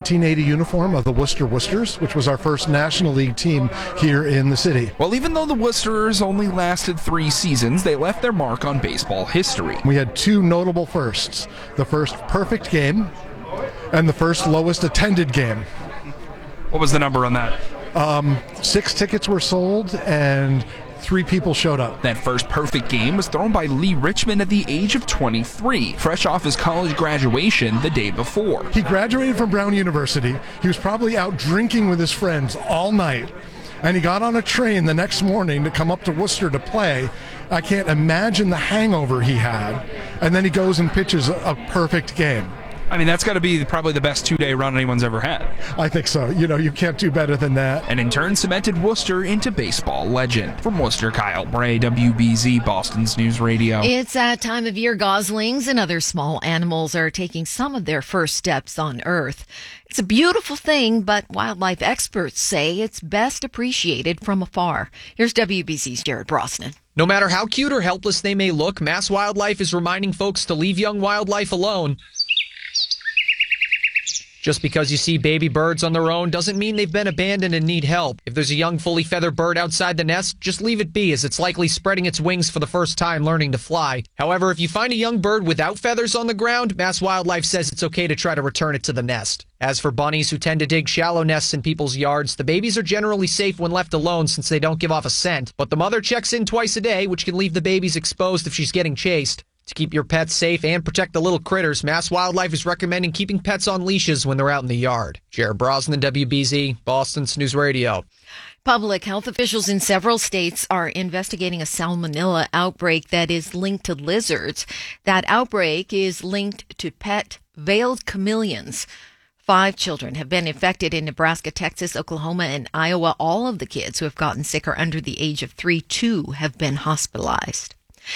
1980 uniform of the Worcester Worcesters, which was our first National League team here in the city. Well, even though the Worcesterers only lasted 3 seasons, they left their mark on baseball history. We had 2 notable firsts. The first perfect game and the first lowest attended game. What was the number on that? 6 tickets were sold and 3 people showed up. That first perfect game was thrown by Lee Richmond at the age of 23, fresh off his college graduation the day before. He graduated from Brown University. He was probably out drinking with his friends all night, and he got on a train the next morning to come up to Worcester to play. I can't imagine the hangover he had. And then he goes and pitches a perfect game. I mean, that's got to be probably the best 2-day run anyone's ever had. I think so. You can't do better than that. And in turn cemented Worcester into baseball legend. From Worcester, Kyle Bray, WBZ, Boston's News Radio. It's that time of year goslings and other small animals are taking some of their first steps on Earth. It's a beautiful thing, but wildlife experts say it's best appreciated from afar. Here's WBZ's Jared Brosnan. No matter how cute or helpless they may look, Mass Wildlife is reminding folks to leave young wildlife alone. Just because you see baby birds on their own doesn't mean they've been abandoned and need help. If there's a young fully feathered bird outside the nest, just leave it be, as it's likely spreading its wings for the first time learning to fly. However, if you find a young bird without feathers on the ground, Mass Wildlife says it's okay to try to return it to the nest. As for bunnies who tend to dig shallow nests in people's yards, the babies are generally safe when left alone since they don't give off a scent. But the mother checks in twice a day, which can leave the babies exposed if she's getting chased. To keep your pets safe and protect the little critters, Mass Wildlife is recommending keeping pets on leashes when they're out in the yard. Jared Brosnan, WBZ, Boston's News Radio. Public health officials in several states are investigating a salmonella outbreak that is linked to lizards. That outbreak is linked to pet veiled chameleons. 5 children have been infected in Nebraska, Texas, Oklahoma, and Iowa. All of the kids who have gotten sick are under the age of 3. 2 have been hospitalized.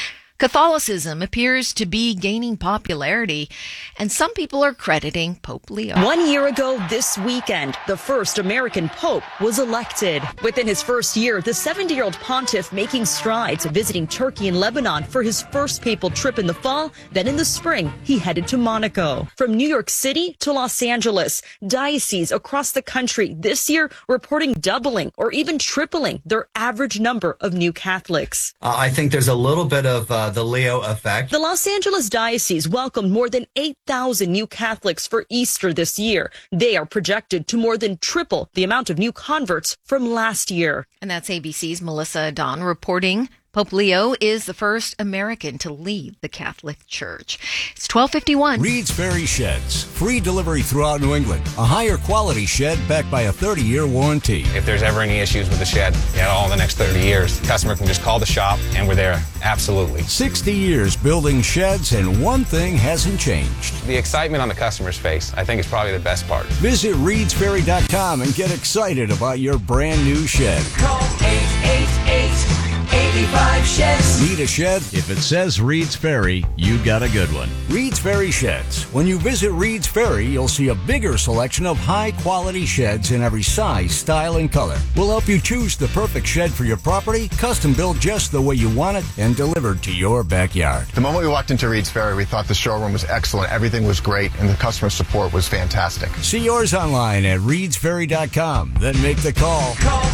Catholicism appears to be gaining popularity, and some people are crediting Pope Leo. 1 year ago this weekend, the first American pope was elected. Within his first year, the 70-year-old pontiff making strides, visiting Turkey and Lebanon for his first papal trip in the fall. Then in the spring, he headed to Monaco. From New York City to Los Angeles, dioceses across the country this year reporting doubling or even tripling their average number of new Catholics. I think there's a little bit of the Leo effect. The Los Angeles Diocese welcomed more than 8,000 new Catholics for Easter this year. They are projected to more than triple the amount of new converts from last year. And that's ABC's Melissa Don reporting. Pope Leo is the first American to leave the Catholic Church. It's 12:51. Reed's Ferry Sheds. Free delivery throughout New England. A higher quality shed backed by a 30-year warranty. If there's ever any issues with the shed, all the next 30 years, the customer can just call the shop and we're there. Absolutely. 60 years building sheds, and one thing hasn't changed. The excitement on the customer's face, I think, is probably the best part. Visit reedsferry.com and get excited about your brand new shed. Call 888-85 Sheds. Need a shed? If it says Reed's Ferry, you got a good one. Reed's Ferry Sheds. When you visit Reed's Ferry, you'll see a bigger selection of high-quality sheds in every size, style, and color. We'll help you choose the perfect shed for your property, custom built just the way you want it, and delivered to your backyard. The moment we walked into Reed's Ferry, we thought the showroom was excellent. Everything was great, and the customer support was fantastic. See yours online at reedsferry.com. Then make the call. Call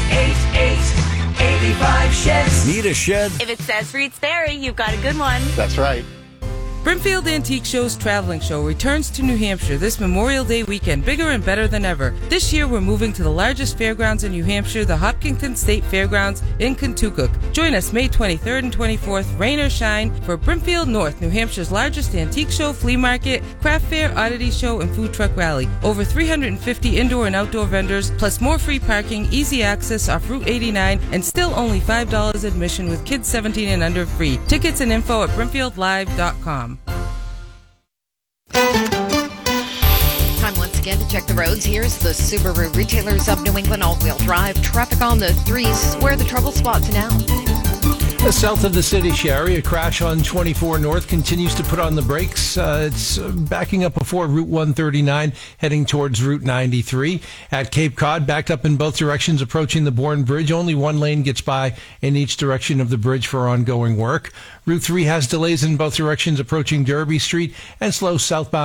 888-85 Sheds. Need a shed? If it says Reed's Ferry, you've got a good one. That's right. Brimfield Antique Show's Traveling Show returns to New Hampshire this Memorial Day weekend, bigger and better than ever. This year, we're moving to the largest fairgrounds in New Hampshire, the Hopkinton State Fairgrounds in Kentucky. Join us May 23rd and 24th, rain or shine, for Brimfield North, New Hampshire's largest antique show, flea market, craft fair, oddity show, and food truck rally. Over 350 indoor and outdoor vendors, plus more free parking, easy access off Route 89, and still only $5 admission with kids 17 and under free. Tickets and info at brimfieldlive.com. Time once again to check the roads. Here's the Subaru Retailers of New England all-wheel drive. Traffic on the 3s. Where are the trouble spots now? South of the city, Sherry, a crash on 24 North continues to put on the brakes. It's backing up before Route 139, heading towards Route 93. At Cape Cod, backed up in both directions approaching the Bourne Bridge. Only one lane gets by in each direction of the bridge for ongoing work. Route 3 has delays in both directions approaching Derby Street, and slow southbound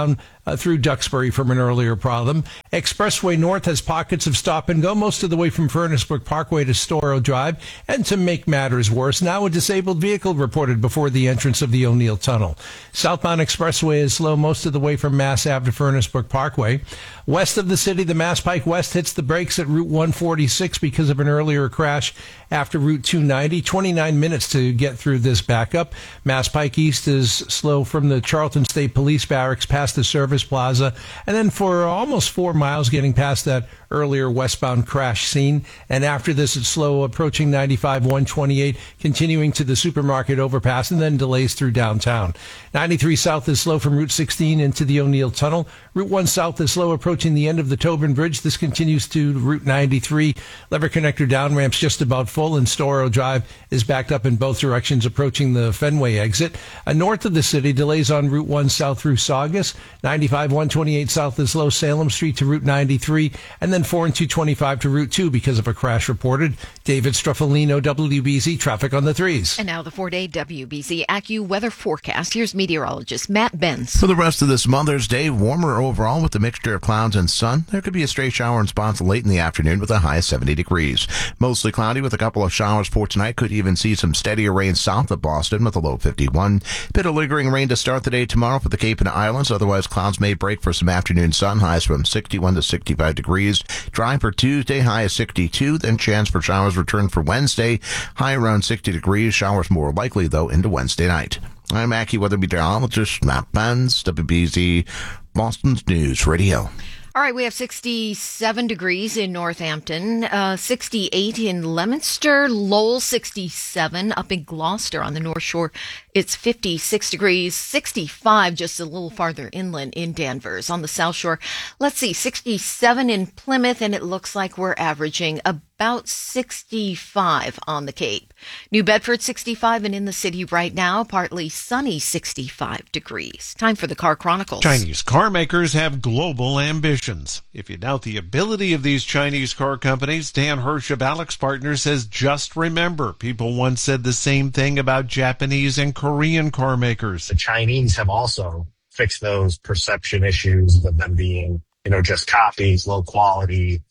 through Duxbury from an earlier problem. Expressway North has pockets of stop and go most of the way from Furnace Brook Parkway to Storrow Drive. And to make matters worse, now a disabled vehicle reported before the entrance of the O'Neill Tunnel. Southbound Expressway is slow most of the way from Mass Ave to Furnace Brook Parkway. West of the city, the Mass Pike West hits the brakes at Route 146 because of an earlier crash after Route 290. 29 minutes to get through this backup. Mass Pike East is slow from the Charlton State Police Barracks past the Service Plaza, and then for almost 4 miles getting past that earlier westbound crash scene. And after this, it's slow approaching 95 128, continuing to the supermarket overpass, and then delays through downtown. 93 South is slow from Route 16 into the O'Neill Tunnel. Route 1 South is slow approaching the end of the Tobin Bridge. This continues to Route 93. Lever Connector down ramps just about full, and Storrow Drive is backed up in both directions approaching the Fenway exit. North of the city, delays on Route 1 South through Saugus. 95 128 South is slow Salem Street to Route 93, and then 4 and 225 to Route 2 because of a crash reported. David Struffolino, WBZ Traffic on the 3s. And now the 4-day WBZ AccuWeather forecast. Here's meteorologist Matt Benz. For the rest of this Mother's Day, warmer overall with a mixture of clouds and sun. There could be a stray shower in spots late in the afternoon with a high of 70 degrees. Mostly cloudy with a couple of showers for tonight. Could even see some steadier rain south of Boston with a low 51. Bit of lingering rain to start the day tomorrow for the Cape and Islands. Otherwise, clouds may break for some afternoon sun. Highs from 61 to 65 degrees. Dry for Tuesday, high of 62. Then chance for showers return for Wednesday. High around 60 degrees. Showers more likely, though, into Wednesday night. I'm AccuWeather meteorologist Matt Benz, WBZ Boston's News Radio. All right, we have 67 degrees in Northampton, 68 in Leominster, Lowell 67, up in Gloucester on the North Shore. It's 56 degrees, 65 just a little farther inland in Danvers. On the South Shore, let's see, 67 in Plymouth, and it looks like we're averaging about 65 on the Cape. New Bedford 65, and in the city right now, partly sunny 65 degrees. Time for the Car Chronicles. Chinese car makers have global ambitions. If you doubt the ability of these Chinese car companies, Dan Hirsch of Alex Partners says just remember, people once said the same thing about Japanese and Korean car makers. The Chinese have also fixed those perception issues of them being, just copies, low quality.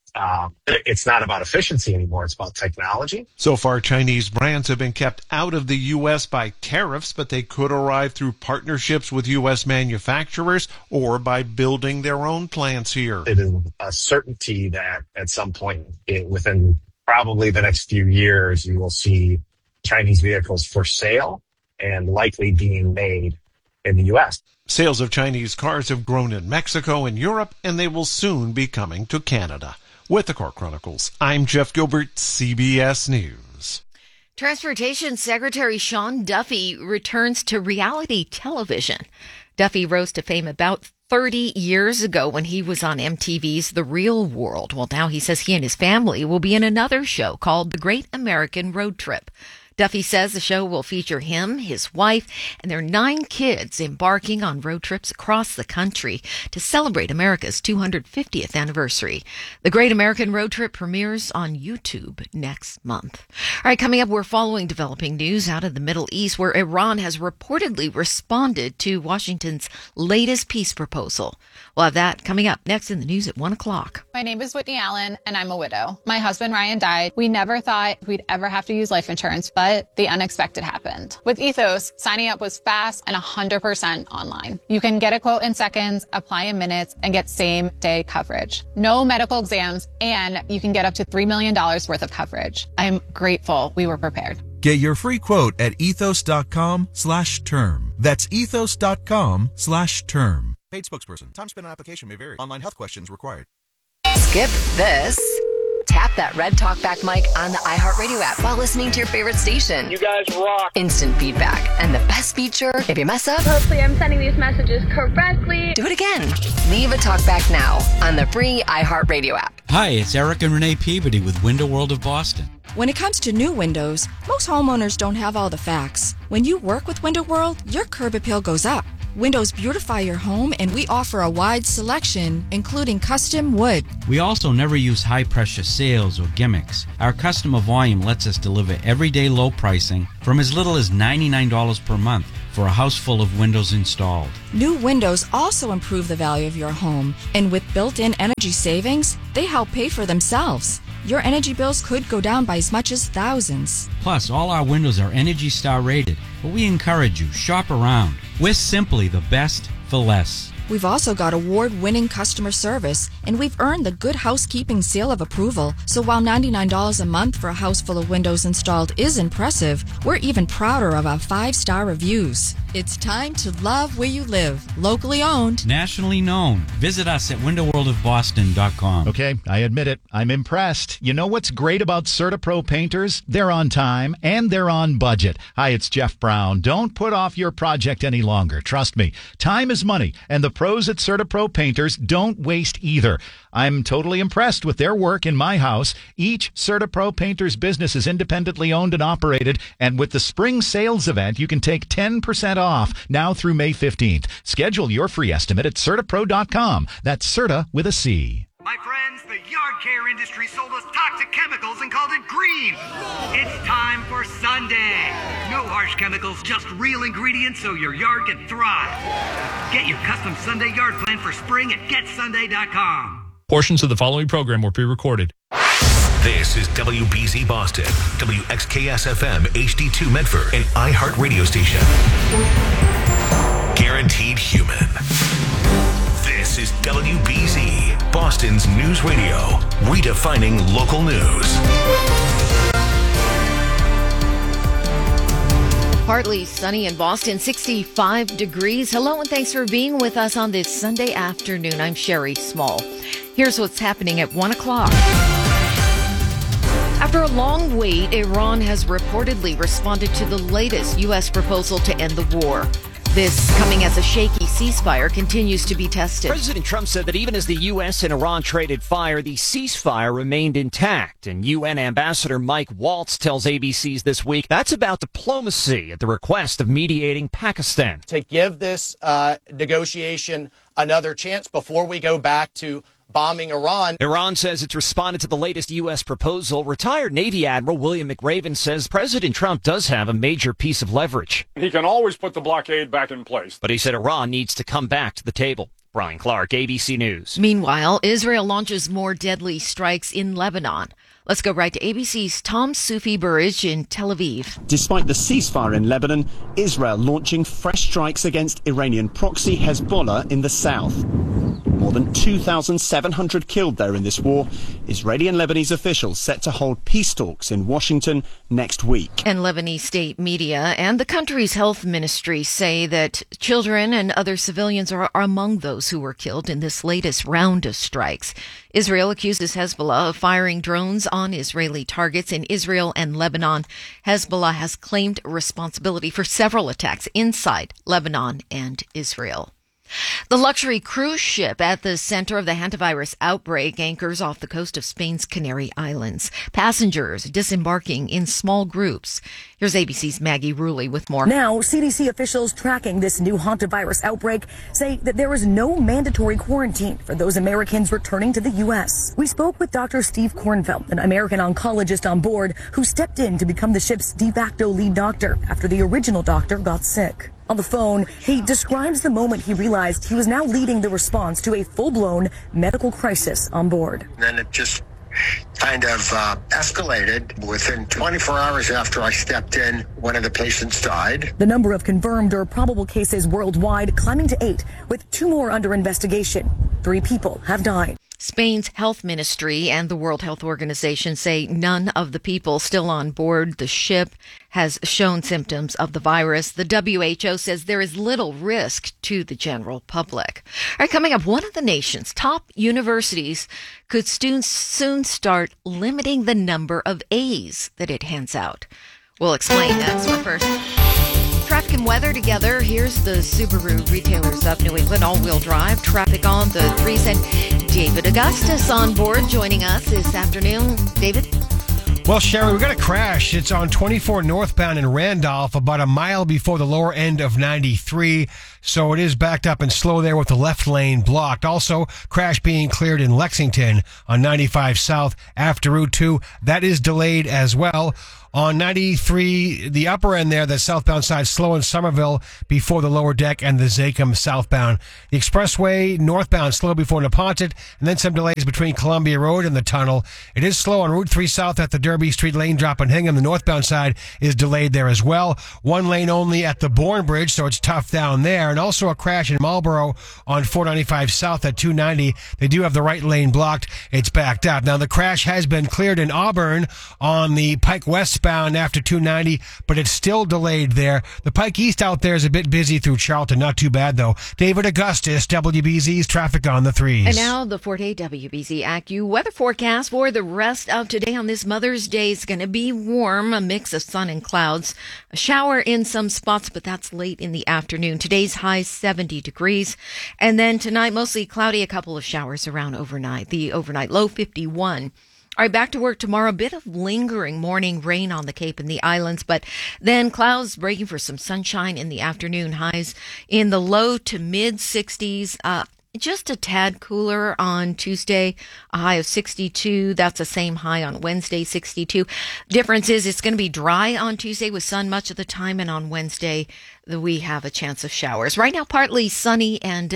It's not about efficiency anymore. It's about technology. So far, Chinese brands have been kept out of the U.S. by tariffs, but they could arrive through partnerships with U.S. manufacturers or by building their own plants here. It is a certainty that at some point within probably the next few years, you will see Chinese vehicles for sale and likely being made in the U.S. Sales of Chinese cars have grown in Mexico and Europe, and they will soon be coming to Canada. With the Car Chronicles, I'm Jeff Gilbert, CBS News. Transportation Secretary Sean Duffy returns to reality television. Duffy rose to fame about 30 years ago when he was on MTV's The Real World. Well, now he says he and his family will be in another show called The Great American Road Trip. Duffy says the show will feature him, his wife, and their 9 kids embarking on road trips across the country to celebrate America's 250th anniversary. The Great American Road Trip premieres on YouTube next month. All right, coming up, we're following developing news out of the Middle East, where Iran has reportedly responded to Washington's latest peace proposal. We'll have that coming up next in the news at 1 o'clock. My name is Whitney Allen, and I'm a widow. My husband, Ryan, died. We never thought we'd ever have to use life insurance, but the unexpected happened. With Ethos, signing up was fast and 100% online. You can get a quote in seconds, apply in minutes, and get same-day coverage. No medical exams, and you can get up to $3 million worth of coverage. I'm grateful we were prepared. Get your free quote at ethos.com/term. That's ethos.com/term. Paid spokesperson. Time spent on application may vary. Online health questions required. Skip this. Tap that red talkback mic on the iHeartRadio app while listening to your favorite station. You guys rock. Instant feedback. And the best feature, if you mess up, hopefully I'm sending these messages correctly. Do it again. Leave a talkback now on the free iHeartRadio app. Hi, it's Eric and Renee Peabody with Window World of Boston. When it comes to new windows, most homeowners don't have all the facts. When you work with Window World, your curb appeal goes up. Windows beautify your home, and we offer a wide selection, including custom wood. We also never use high-pressure sales or gimmicks. Our customer volume lets us deliver everyday low pricing from as little as $99 per month for a house full of windows installed. New windows also improve the value of your home, and with built-in energy savings, they help pay for themselves. Your energy bills could go down by as much as thousands. Plus, all our windows are Energy Star rated, but we encourage you, shop around. We're simply the best for less. We've also got award-winning customer service, and we've earned the Good Housekeeping seal of approval. So while $99 a month for a house full of windows installed is impressive, we're even prouder of our 5-star reviews. It's time to love where you live. Locally owned. Nationally known. Visit us at windowworldofboston.com. Okay, I admit it. I'm impressed. You know what's great about CertaPro painters? They're on time and they're on budget. Hi, it's Jeff Brown. Don't put off your project any longer. Trust me. Time is money, and the pros at CertaPro painters don't waste either. I'm totally impressed with their work in my house. Each CertaPro painter's business is independently owned and operated, and with the spring sales event, you can take 10% off now through May 15th. Schedule your free estimate at CertaPro.com. That's Certa with a C. My friends, the yard care industry sold us toxic chemicals and called it green. It's time for Sunday. No harsh chemicals, just real ingredients so your yard can thrive. Get your custom Sunday yard plan for spring at GetSunday.com. Portions of the following program were pre-recorded. This is WBZ Boston, WXKS-FM, HD2 Medford, and iHeart Radio Station. Guaranteed human. This is WBZ, Boston's news radio, redefining local news. Partly sunny in Boston, 65 degrees. Hello and thanks for being with us on this Sunday afternoon. I'm Sherry Small. Here's what's happening at 1 o'clock. After a long wait, Iran has reportedly responded to the latest U.S. proposal to end the war. This coming as a shaky ceasefire continues to be tested. President Trump said that even as the U.S. and Iran traded fire, the ceasefire remained intact. And UN Ambassador Mike Waltz tells ABC's This Week that's about diplomacy at the request of mediating Pakistan. To give this negotiation another chance before we go back to bombing Iran. Iran says it's responded to the latest U.S. proposal. Retired Navy Admiral William McRaven says President Trump does have a major piece of leverage. He can always put the blockade back in place. But he said Iran needs to come back to the table. Brian Clark, ABC News. Meanwhile, Israel launches more deadly strikes in Lebanon. Let's go right to ABC's Tom Sufi-Burridge in Tel Aviv. Despite the ceasefire in Lebanon, Israel launching fresh strikes against Iranian proxy Hezbollah in the south. More than 2,700 killed there in this war. Israeli and Lebanese officials set to hold peace talks in Washington next week. And Lebanese state media and the country's health ministry say that children and other civilians are among those who were killed in this latest round of strikes. Israel accuses Hezbollah of firing drones on Israeli targets in Israel and Lebanon. Hezbollah has claimed responsibility for several attacks inside Lebanon and Israel. The luxury cruise ship at the center of the hantavirus outbreak anchors off the coast of Spain's Canary Islands. Passengers disembarking in small groups. Here's ABC's Maggie Rulli with more. Now, CDC officials tracking this new hantavirus outbreak say that there is no mandatory quarantine for those Americans returning to the U.S. We spoke with Dr. Steve Kornfeld, an American oncologist on board, who stepped in to become the ship's de facto lead doctor after the original doctor got sick. On the phone, he describes the moment he realized he was now leading the response to a full-blown medical crisis on board. Then it just kind of escalated. Within 24 hours after I stepped in, one of the patients died. The number of confirmed or probable cases worldwide climbing to 8, with 2 more under investigation. 3 people have died. Spain's health ministry and the World Health Organization say none of the people still on board the ship has shown symptoms of the virus. The WHO says there is little risk to the general public. All right, coming up, one of the nation's top universities could soon start limiting the number of A's that it hands out. We'll explain that. So first, traffic and weather together. Here's the Subaru Retailers of New England all-wheel drive. Traffic on the 3s and David Augustus on board joining us this afternoon. David? Well, Sherry, we got a crash. It's on 24 northbound in Randolph, about a mile before the lower end of 93. so it is backed up and slow there with the left lane blocked. Also, crash being cleared in Lexington on 95 South after Route 2. That is delayed as well. On 93, the upper end there, the southbound side, slow in Somerville before the lower deck and the Zachem southbound. The expressway northbound slow before Neponset, and then some delays between Columbia Road and the tunnel. It is slow on Route 3 south at the Derby Street lane drop in Hingham. The northbound side is delayed there as well. One lane only at the Bourne Bridge, so it's tough down there. And also a crash in Marlboro on 495 south at 290. They do have the right lane blocked. It's backed up. Now, the crash has been cleared in Auburn on the Pike westbound after 290, but it's still delayed there. The Pike East out there is a bit busy through Charlton. Not too bad, though. David Augustus, WBZ's traffic on the 3s. And now the 4-day WBZ AccuWeather forecast for the rest of today on this Mother's Day is going to be warm, a mix of sun and clouds. A shower in some spots, but that's late in the afternoon. Today's high 70 degrees. And then tonight, mostly cloudy, a couple of showers around overnight. The overnight low 51. All right, back to work tomorrow. A bit of lingering morning rain on the Cape and the islands, but then clouds breaking for some sunshine in the afternoon. Highs in the low to mid 60s. Just a tad cooler on Tuesday, a high of 62. That's the same high on Wednesday, 62. Difference is it's going to be dry on Tuesday with sun much of the time, and on Wednesday we have a chance of showers. Right now, partly sunny and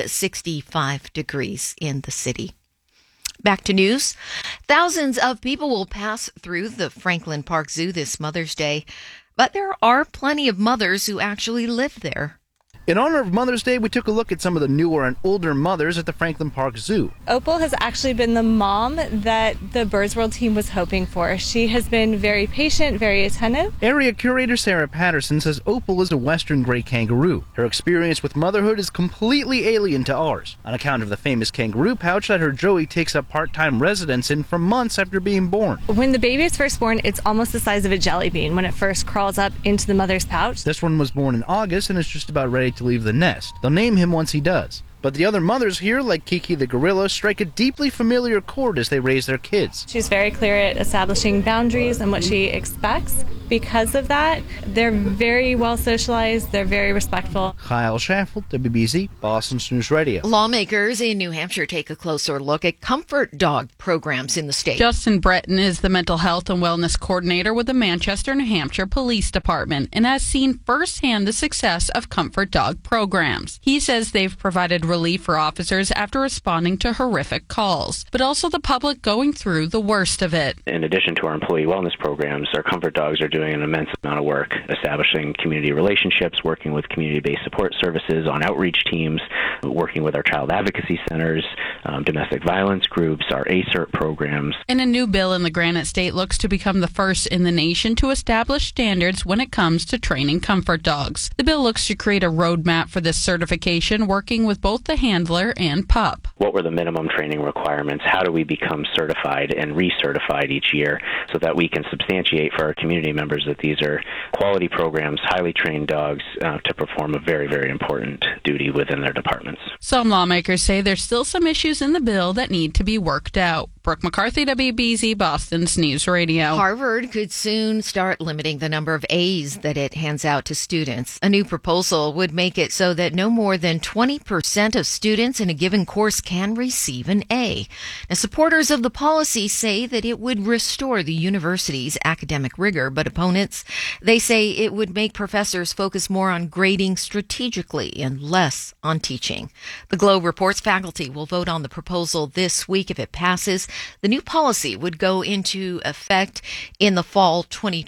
65 degrees in the city. Back to news. Thousands of people will pass through the Franklin Park Zoo this Mother's Day, but there are plenty of mothers who actually live there. In honor of Mother's Day, we took a look at some of the newer and older mothers at the Franklin Park Zoo. Opal has actually been the mom that the Birds World team was hoping for. She has been very patient, very attentive. Area curator Sarah Patterson says Opal is a Western gray kangaroo. Her experience with motherhood is completely alien to ours, on account of the famous kangaroo pouch that her Joey takes up part-time residence in for months after being born. When the baby is first born, it's almost the size of a jelly bean when it first crawls up into the mother's pouch. This one was born in August and is just about ready to leave the nest. They'll name him once he does. But the other mothers here, like Kiki the gorilla, strike a deeply familiar chord as they raise their kids. She's very clear at establishing boundaries and what she expects. Because of that, they're very well socialized, they're very respectful. Kyle Schaffel, WBZ, Boston's News Radio. Lawmakers in New Hampshire take a closer look at comfort dog programs in the state. Justin Breton is the mental health and wellness coordinator with the Manchester, New Hampshire Police Department and has seen firsthand the success of comfort dog programs. He says they've provided relief for officers after responding to horrific calls, but also the public going through the worst of it. In addition to our employee wellness programs, our comfort dogs are doing an immense amount of work establishing community relationships, working with community-based support services on outreach teams, working with our child advocacy centers, domestic violence groups, our ACERT programs. And a new bill in the Granite State looks to become the first in the nation to establish standards when it comes to training comfort dogs. The bill looks to create a roadmap for this certification, working with both the handler and pup. What were the minimum training requirements? How do we become certified and recertified each year so that we can substantiate for our community members that these are quality programs, highly trained dogs to perform a very, very important duty within their departments. Some lawmakers say there's still some issues in the bill that need to be worked out. Brooke McCarthy, WBZ, Boston's News Radio. Harvard could soon start limiting the number of A's that it hands out to students. A new proposal would make it so that no more than 20% of students in a given course can receive an A. Now, supporters of the policy say that it would restore the university's academic rigor, but opponents, they say it would make professors focus more on grading strategically and less on teaching. The Globe reports faculty will vote on the proposal this week. If it passes, the new policy would go into effect in the fall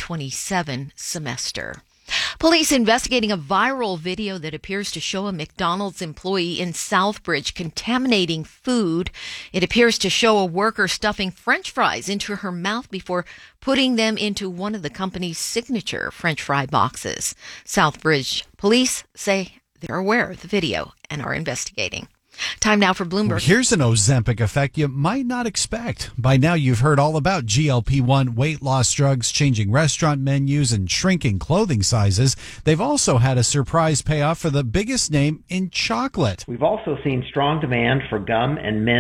2027 semester. Police investigating a viral video that appears to show a McDonald's employee in Southbridge contaminating food. It appears to show a worker stuffing French fries into her mouth before putting them into one of the company's signature French fry boxes. Southbridge police say they're aware of the video and are investigating. Time now for Bloomberg. Here's an Ozempic effect you might not expect. By now, you've heard all about GLP-1 weight loss drugs, changing restaurant menus, and shrinking clothing sizes. They've also had a surprise payoff for the biggest name in chocolate. We've also seen strong demand for gum and mints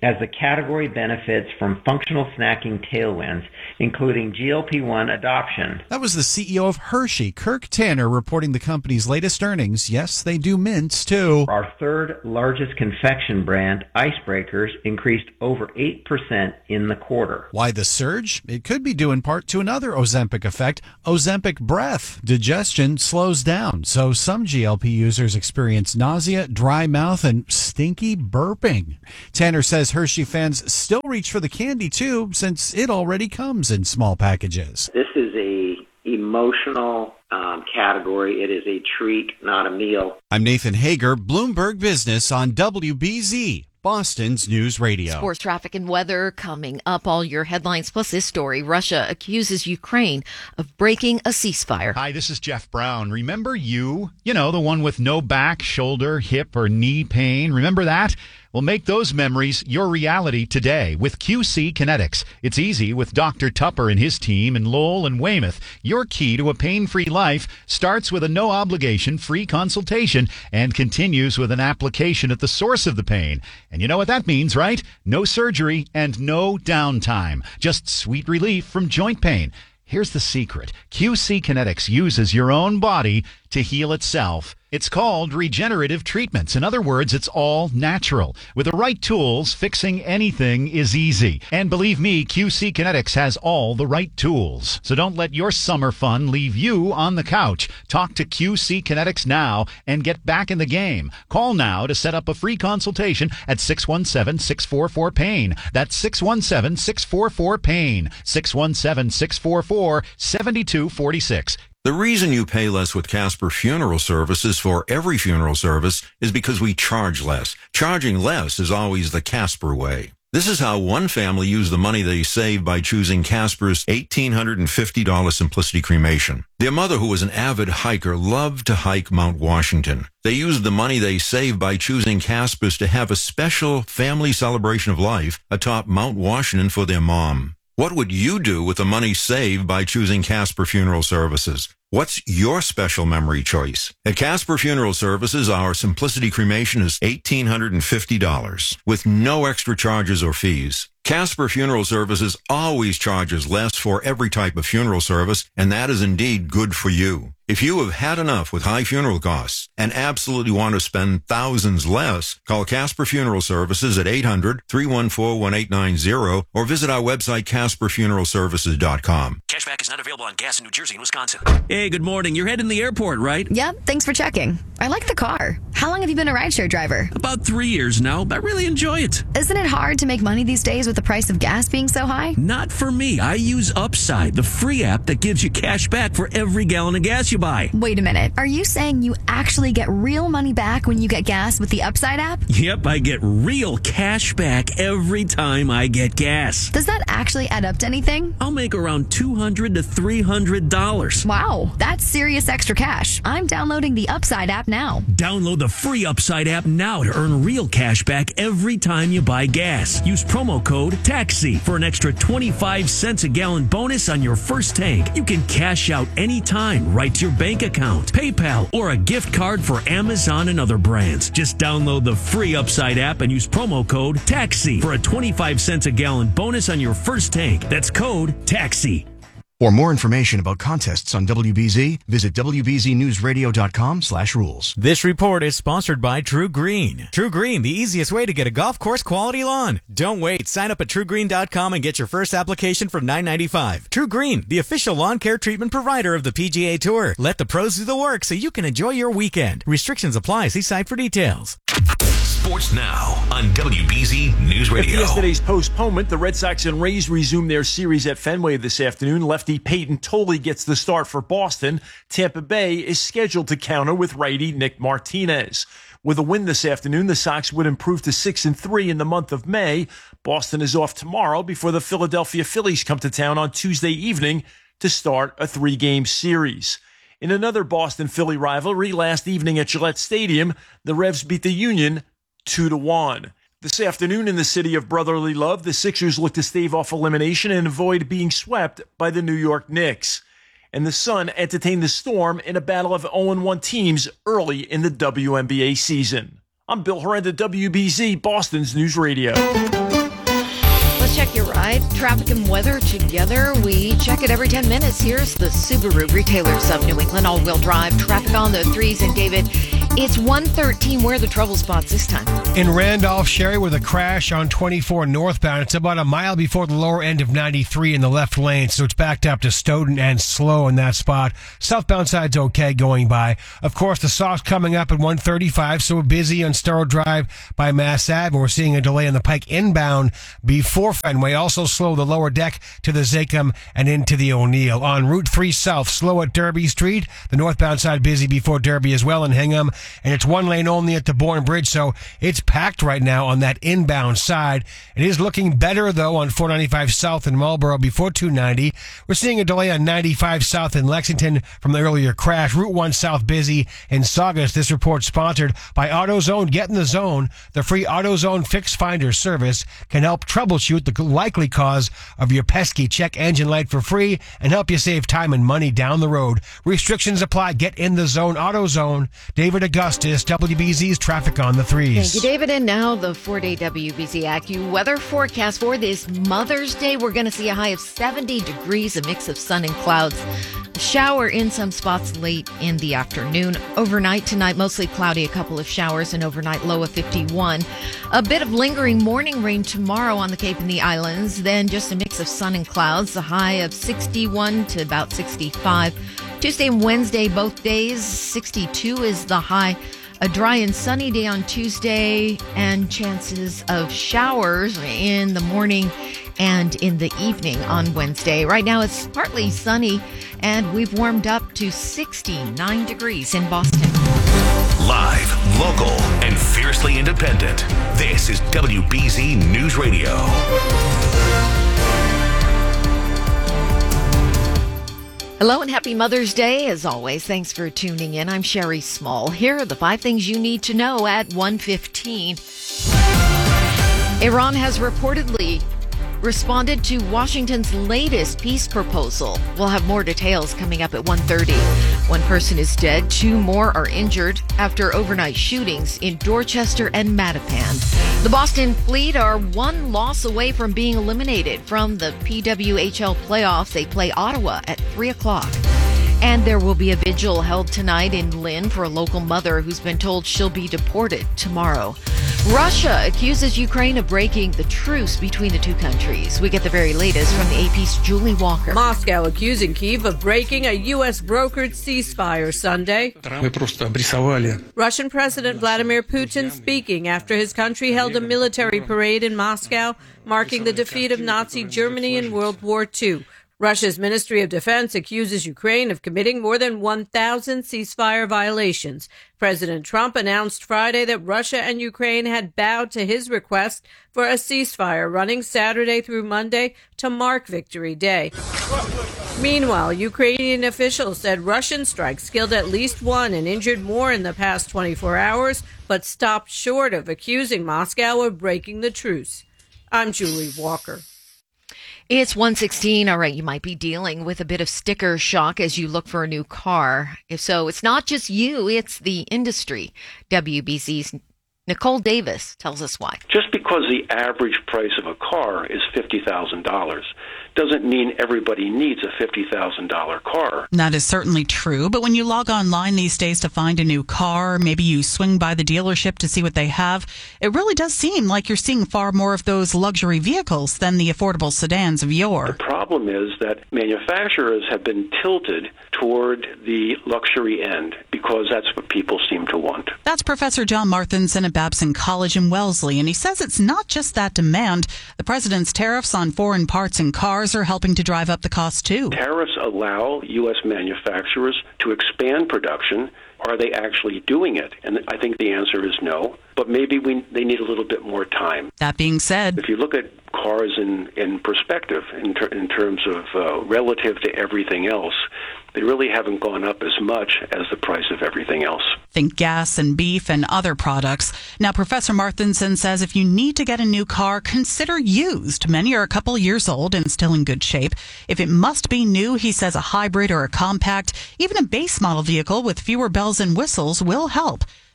as the category benefits from functional snacking tailwinds, including GLP-1 adoption. That was the CEO of Hershey, Kirk Tanner, reporting the company's latest earnings. Yes, they do mints, too. Our third largest confection brand, Icebreakers, increased over 8% in the quarter. Why the surge? It could be due in part to another Ozempic effect, Ozempic breath. Digestion slows down, so some GLP users experience nausea, dry mouth, and stinky burping. Tanner says Hershey fans still reach for the candy, too, since it already comes in small packages. This is a emotional category. It is a treat, not a meal. I'm Nathan Hager, Bloomberg Business on WBZ, Boston's News Radio. Sports, traffic, and weather coming up. All your headlines plus this story. Russia accuses Ukraine of breaking a ceasefire. Hi, this is Jeff Brown. Remember you? You know, the one with no back, shoulder, hip, or knee pain. Remember that? Well, make those memories your reality today with QC Kinetics. It's easy with Dr. Tupper and his team in Lowell and Weymouth. Your key to a pain-free life starts with a no-obligation free consultation and continues with an application at the source of the pain. And you know what that means, right? No surgery and no downtime. Just sweet relief from joint pain. Here's the secret. QC Kinetics uses your own body to heal itself. It's called regenerative treatments. In other words, it's all natural. With the right tools, fixing anything is easy. And believe me, QC Kinetics has all the right tools. So don't let your summer fun leave you on the couch. Talk to QC Kinetics now and get back in the game. Call now to set up a free consultation at 617-644-PAIN. That's 617-644-PAIN. 617-644-7246. The reason you pay less with Casper Funeral Services for every funeral service is because we charge less. Charging less is always the Casper way. This is how one family used the money they saved by choosing Casper's $1,850 Simplicity Cremation. Their mother, who was an avid hiker, loved to hike Mount Washington. They used the money they saved by choosing Casper's to have a special family celebration of life atop Mount Washington for their mom. What would you do with the money saved by choosing Casper Funeral Services? What's your special memory choice? At Casper Funeral Services, our Simplicity Cremation is $1,850 with no extra charges or fees. Casper Funeral Services always charges less for every type of funeral service, and that is indeed good for you. If you have had enough with high funeral costs and absolutely want to spend thousands less, call Casper Funeral Services at 800-314-1890 or visit our website, CasperFuneralServices.com. Cashback is not available on gas in New Jersey and Wisconsin. Hey, good morning. You're heading to the airport, right? Yep, thanks for checking. I like the car. How long have you been a rideshare driver? About 3 years now. I really enjoy it. Isn't it hard to make money these days with the price of gas being so high? Not for me. I use Upside, the free app that gives you cash back for every gallon of gas you buy. Wait a minute. Are you saying you actually get real money back when you get gas with the Upside app? Yep, I get real cash back every time I get gas. Does that actually add up to anything? I'll make around $200 to $300. Wow, that's serious extra cash. I'm downloading the Upside app now. Download the free Upside app now to earn real cash back every time you buy gas. Use promo code TAXI for an extra 25 cents a gallon bonus on your first tank. You can cash out anytime right to your bank account, PayPal, or a gift card for Amazon and other brands. Just download the free Upside app and use promo code TAXI for a 25 cents a gallon bonus on your first tank. That's code TAXI. For more information about contests on WBZ, visit WBZNewsRadio.com/rules. This report is sponsored by True Green. True Green, the easiest way to get a golf course quality lawn. Don't wait. Sign up at TrueGreen.com and get your first application for $9.95. True Green, the official lawn care treatment provider of the PGA Tour. Let the pros do the work so you can enjoy your weekend. Restrictions apply. See site for details. Sports now on WBZ News Radio. After yesterday's postponement, the Red Sox and Rays resume their series at Fenway this afternoon. Lefty Peyton Tolley gets the start for Boston. Tampa Bay is scheduled to counter with righty Nick Martinez. With a win this afternoon, the Sox would improve to 6-3 in the month of May. Boston is off tomorrow before the Philadelphia Phillies come to town on Tuesday evening to start a 3-game series. In another Boston-Philly rivalry last evening at Gillette Stadium, the Revs beat the Union 2-1. This afternoon in the city of brotherly love, the Sixers look to stave off elimination and avoid being swept by the New York Knicks. And the Sun entertained the Storm in a battle of 0-1 teams early in the WNBA season. I'm Bill Horrenda, WBZ, Boston's News Radio. your ride. Traffic and weather together. We check it every 10 minutes. Here's the Subaru Retailers of New England all-wheel drive. Traffic on the 3s. And David, it's 113. Where are the trouble spots this time? In Randolph, Sherry, with a crash on 24 northbound. It's about a mile before the lower end of 93 in the left lane, so it's backed up to Stoughton and slow in that spot. Southbound side's okay going by. Of course, the soft's coming up at 135, so we're busy on Starrow Drive by Mass Ave, and we're seeing a delay on the Pike inbound before Fenway. Also slow the lower deck to the Zachem and into the O'Neill. On Route 3 South, slow at Derby Street. The northbound side busy before Derby as well in Hingham, and it's one lane only at the Bourne Bridge, so it's packed right now on that inbound side. It is looking better, though, on 495 South in Marlboro before 290. We're seeing a delay on 95 South in Lexington from the earlier crash. Route 1 South busy in Saugus. This report sponsored by AutoZone. Get in the zone. The free AutoZone Fix Finder service can help troubleshoot the likely cause of your pesky check engine light for free and help you save time and money down the road. Restrictions apply. Get in the zone. AutoZone. David Augustus, WBZ's Traffic on the 3s. Thank you, David. And now the 4-day WBZ AccuWeather forecast for this Mother's Day. We're going to see a high of 70 degrees, a mix of sun and clouds. A shower in some spots late in the afternoon. Overnight tonight, mostly cloudy, a couple of showers, and overnight low of 51. A bit of lingering morning rain tomorrow on the Cape and the Islands. Then just a mix of sun and clouds, a high of 61 to about 65. Tuesday and Wednesday, both days, 62 is the high. A dry and sunny day on Tuesday, and chances of showers in the morning and in the evening on Wednesday. Right now it's partly sunny, and we've warmed up to 69 degrees in Boston. Live, local, and fiercely independent. This is WBZ News Radio. Hello and happy Mother's Day. As always, thanks for tuning in. I'm Sherry Small. Here are the 5 things you need to know at 1:15. Iran has reportedly responded to Washington's latest peace proposal. We'll have more details coming up at 1:30. 1 person is dead, 2 more are injured after overnight shootings in Dorchester and Mattapan. The Boston Fleet are 1 loss away from being eliminated from the PWHL playoffs. They play Ottawa at 3 o'clock. And there will be a vigil held tonight in Lynn for a local mother who's been told she'll be deported tomorrow. Russia accuses Ukraine of breaking the truce between the two countries. We get the very latest from the AP's Julie Walker. Moscow accusing Kyiv of breaking a U.S. brokered ceasefire Sunday. Russian President Vladimir Putin speaking after his country held a military parade in Moscow, marking the defeat of Nazi Germany in World War II. Russia's Ministry of Defense accuses Ukraine of committing more than 1,000 ceasefire violations. President Trump announced Friday that Russia and Ukraine had bowed to his request for a ceasefire running Saturday through Monday to mark Victory Day. Meanwhile, Ukrainian officials said Russian strikes killed at least 1 and injured more in the past 24 hours, but stopped short of accusing Moscow of breaking the truce. I'm Julie Walker. It's 1:16. All right, you might be dealing with a bit of sticker shock as you look for a new car. If so, it's not just you, it's the industry. WBZ's Nicole Davis tells us why. Just because the average price of a car is $50,000 doesn't mean everybody needs a $50,000 car. That is certainly true, but when you log online these days to find a new car, maybe you swing by the dealership to see what they have, it really does seem like you're seeing far more of those luxury vehicles than the affordable sedans of yore. The problem is that manufacturers have been tilted toward the luxury end because that's what people seem to want. That's Professor John Marthinson at Babson College in Wellesley, and he says it's not just that demand. The president's tariffs on foreign parts and cars are helping to drive up the cost too. Tariffs allow U.S. manufacturers to expand production. Are they actually doing it? And I think the answer is no, but maybe they need a little bit more time. That being said, if you look at cars in perspective, in terms of relative to everything else, they really haven't gone up as much as the price of everything else. Think gas and beef and other products. Now, Professor Marthinson says if you need to get a new car, consider used. Many are a couple years old and still in good shape. If it must be new, he says a hybrid or a compact, even a base model vehicle with fewer bells and whistles will help.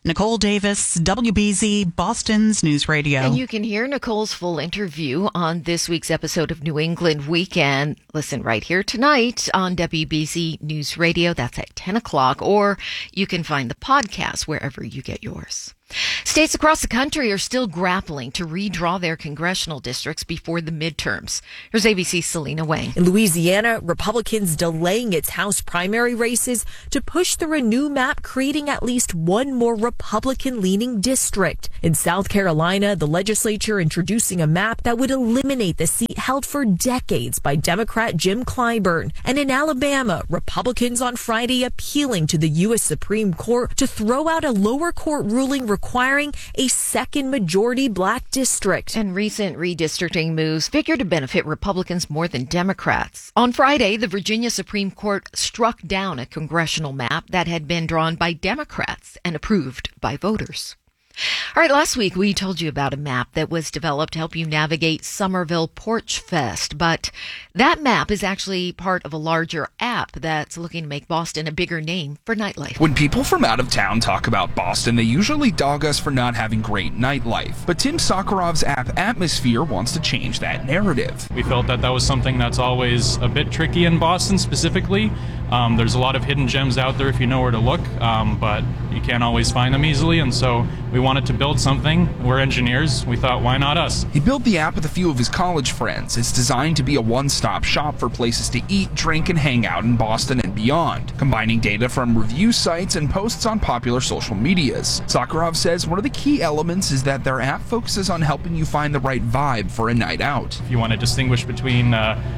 Nicole Davis, WBZ, Boston's News Radio. And you can hear Nicole's full interview on this week's episode of New England Weekend. Listen right here tonight on WBZ News Radio. That's at 10 o'clock. Or you can find the podcast wherever you get yours. States across the country are still grappling to redraw their congressional districts before the midterms. Here's ABC's Selena Wang. In Louisiana, Republicans delaying its House primary races to push through a new map, creating at least one more Republican-leaning district. In South Carolina, the legislature introducing a map that would eliminate the seat held for decades by Democrat Jim Clyburn. And in Alabama, Republicans on Friday appealing to the U.S. Supreme Court to throw out a lower court ruling requiring a second majority black district. And recent redistricting moves figure to benefit Republicans more than Democrats. On Friday, the Virginia Supreme Court struck down a congressional map that had been drawn by Democrats and approved by voters. All right, last week we told you about a map that was developed to help you navigate Somerville Porch Fest, but that map is actually part of a larger app that's looking to make Boston a bigger name for nightlife. When people from out of town talk about Boston, they usually dog us for not having great nightlife. But Tim Sakharov's app Atmosphere wants to change that narrative. We felt that was something that's always a bit tricky in Boston specifically. There's a lot of hidden gems out there if you know where to look, but you can't always find them easily, and so we wanted to build something. We're engineers. We thought, why not us? He built the app with a few of his college friends. It's designed to be a one-stop shop for places to eat, drink, and hang out in Boston and beyond, combining data from review sites and posts on popular social medias. Sakharov says one of the key elements is that their app focuses on helping you find the right vibe for a night out. If you want to distinguish between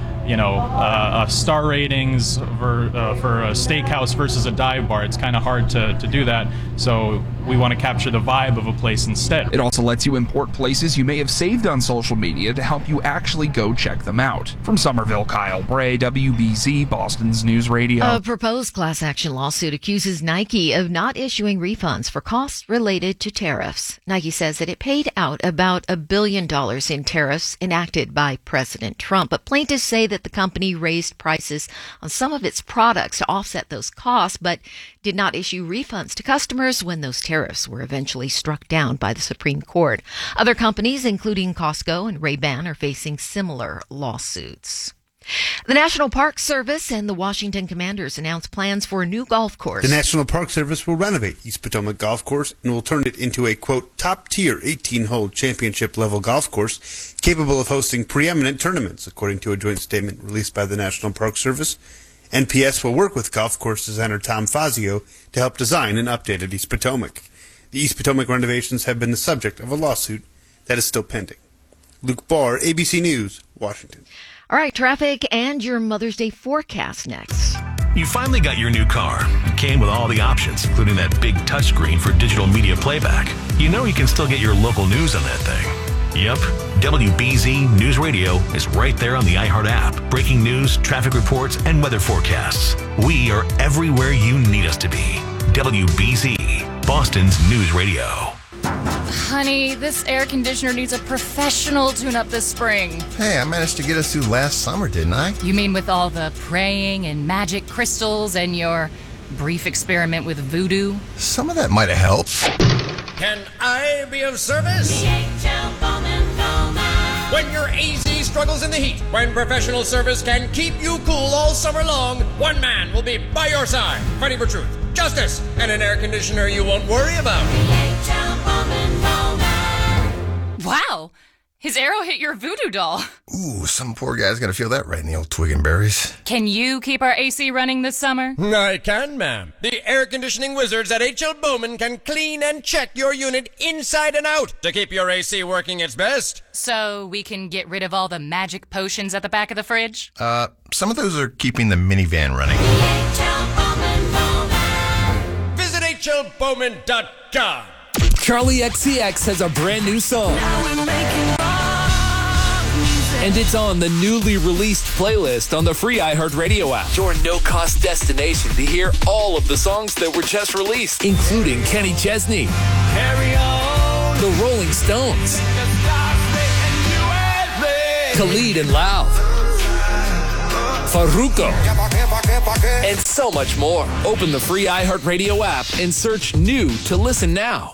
star ratings for a steakhouse versus a dive bar, it's kind of hard to do that. So we want to capture the vibe of a place instead. It also lets you import places you may have saved on social media to help you actually go check them out. From Somerville, Kyle Bray, WBZ, Boston's News Radio. A proposed class action lawsuit accuses Nike of not issuing refunds for costs related to tariffs. Nike says that it paid out about $1 billion in tariffs enacted by President Trump, but plaintiffs say that the company raised prices on some of its products to offset those costs, but did not issue refunds to customers when those tariffs were eventually struck down by the Supreme Court. Other companies, including Costco and Ray-Ban, are facing similar lawsuits. The National Park Service and the Washington Commanders announced plans for a new golf course. The National Park Service will renovate East Potomac Golf Course and will turn it into a, quote, top-tier 18-hole championship-level golf course capable of hosting preeminent tournaments, according to a joint statement released by the National Park Service. NPS will work with golf course designer Tom Fazio to help design an updated East Potomac. The East Potomac renovations have been the subject of a lawsuit that is still pending. Luke Barr, ABC News, Washington. All right, traffic and your Mother's Day forecast next. You finally got your new car. It came with all the options, including that big touchscreen for digital media playback. You know you can still get your local news on that thing. Yep, WBZ News Radio is right there on the iHeart app. Breaking news, traffic reports, and weather forecasts. We are everywhere you need us to be. WBZ, Boston's News Radio. Honey, this air conditioner needs a professional tune-up this spring. Hey, I managed to get us through last summer, didn't I? You mean with all the praying and magic crystals and your brief experiment with voodoo? Some of that might have helped. Can I be of service? DHL Bowman Bowman. When your AC struggles in the heat, when professional service can keep you cool all summer long, one man will be by your side, fighting for truth, justice, and an air conditioner you won't worry about. DHL Bowman Bowman. Wow! His arrow hit your voodoo doll. Ooh, some poor guy's gonna feel that right in the old twig and berries. Can you keep our AC running this summer? I can, ma'am. The air conditioning wizards at H.L. Bowman can clean and check your unit inside and out to keep your AC working its best. So we can get rid of all the magic potions at the back of the fridge? Some of those are keeping the minivan running. DHL Bowman Bowman. Visit HLBowman.com. Charlie XCX has a brand new song. And it's on the newly released playlist on the free iHeartRadio app. Your no-cost destination to hear all of the songs that were just released, including Kenny Chesney, Carry On, The Rolling Stones, Khalid and Lauv, Farruko, and so much more. Open the free iHeartRadio app and search New to listen now.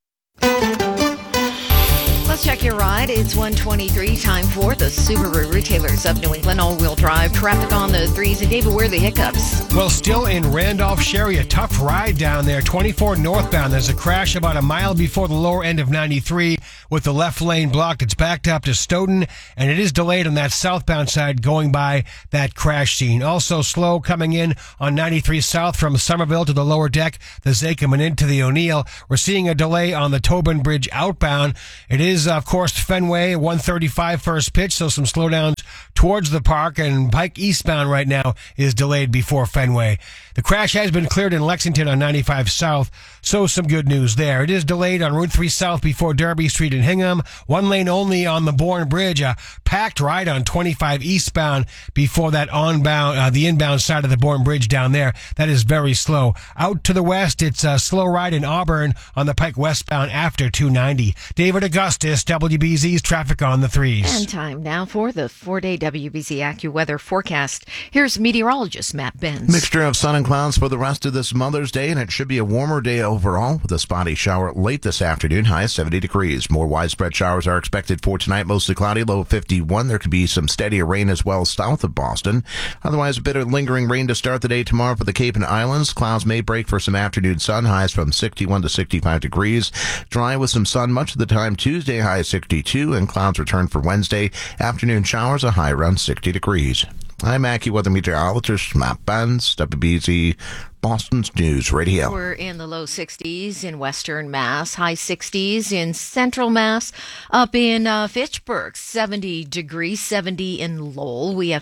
Let's check your ride. It's 1:23. Time for the Subaru Retailers of New England all-wheel drive. Traffic on the threes. And David, where are the hiccups? Well, still in Randolph-Sherry, a tough ride down there. 24 northbound. There's a crash about a mile before the lower end of 93 with the left lane blocked. It's backed up to Stoughton, and it is delayed on that southbound side going by that crash scene. Also slow coming in on 93 south from Somerville to the lower deck, the Zakim and into the O'Neill. We're seeing a delay on the Tobin Bridge outbound. It is, of course, Fenway, 135 first pitch, so some slowdowns towards the park, and Pike eastbound right now is delayed before Fenway. The crash has been cleared in Lexington on 95 south, so some good news there. It is delayed on Route 3 south before Derby Street in Hingham. One lane only on the Bourne Bridge. A packed ride on 25 eastbound before that the inbound side of the Bourne Bridge down there. That is very slow. Out to the west, it's a slow ride in Auburn on the Pike westbound after 290. David Augustus, WBZ's traffic on the threes. And time now for the 4-day WBZ AccuWeather forecast. Here's meteorologist Matt Benz. Mixture of sun and clouds for the rest of this Mother's Day, and it should be a warmer day overall with a spotty shower late this afternoon, high 70 degrees. More widespread showers are expected for tonight, mostly cloudy, low 51. There could be some steadier rain as well south of Boston. Otherwise, a bit of lingering rain to start the day tomorrow for the Cape and Islands. Clouds may break for some afternoon sun, highs from 61 to 65 degrees. Dry with some sun much of the time Tuesday, high 62, and clouds return for Wednesday. Afternoon showers, a high around 60 degrees. I'm AccuWeather meteorologist Matt Benz, WBZ, Boston's News Radio. We're in the low 60s in western Mass, high 60s in central Mass. Up in Fitchburg, 70 degrees, 70 in Lowell. We have